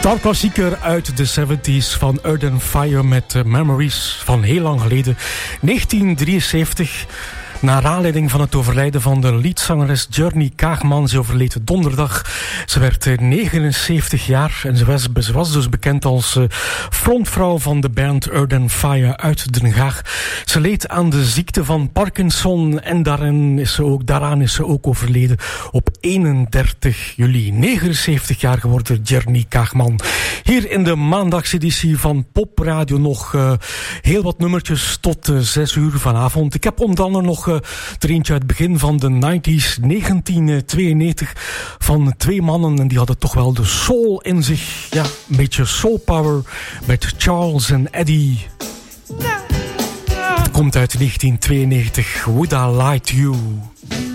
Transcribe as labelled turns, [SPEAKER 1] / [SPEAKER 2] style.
[SPEAKER 1] Klassieker uit de 70s van Earth and Fire met Memories van heel lang geleden, 1973. Naar aanleiding van het overlijden van de leadzangeres Journey Kaagman. Ze overleed donderdag. Ze werd 79 jaar en ze was dus bekend als frontvrouw van de band Earth and Fire uit Den Haag. Ze leed aan de ziekte van Parkinson en daaraan is ze ook overleden op 31 juli. 79 jaar geworden Journey Kaagman. Hier in de maandagseditie van Pop Radio nog heel wat nummertjes tot 6 uur vanavond. Ik heb onder andere nog er eentje uit het begin van de 90s, 1992, van 2 mannen en die hadden toch wel de soul in zich. Ja, een beetje soul power met Charles en Eddie. Het komt uit 1992, Would I Lie to You?